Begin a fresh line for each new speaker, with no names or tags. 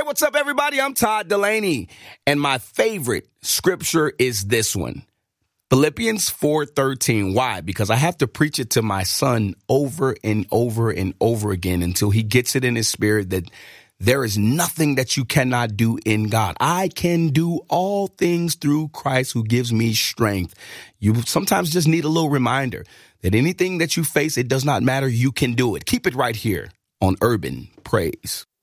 what's up, everybody? I'm Todd Delaney, and my favorite scripture is this one. Philippians 4:13. Why? Because I have to preach it to my son over and over and over again until he gets it in his spirit that there is nothing that you cannot do in God. I can do all things through Christ who gives me strength. You sometimes just need a little reminder that anything that you face, it does not matter. You can do it. Keep it right here on Urban Praise.